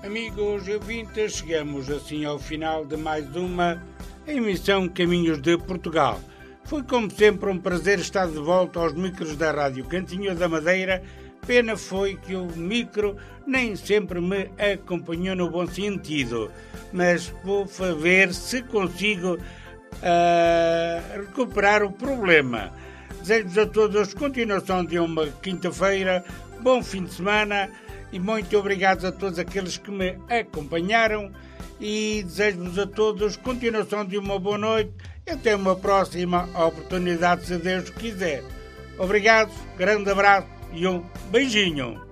Amigos ouvintes, chegamos assim ao final de mais uma emissão Caminhos de Portugal. Foi como sempre um prazer estar de volta aos micros da Rádio Cantinho da Madeira. Pena foi que o micro nem sempre me acompanhou no bom sentido, mas vou ver se consigo recuperar o problema. Desejo-vos a todos continuação de uma quinta-feira, bom fim de semana e muito obrigado a todos aqueles que me acompanharam e desejo-vos a todos continuação de uma boa noite e até uma próxima oportunidade, se Deus quiser. Obrigado, grande abraço e um beijinho.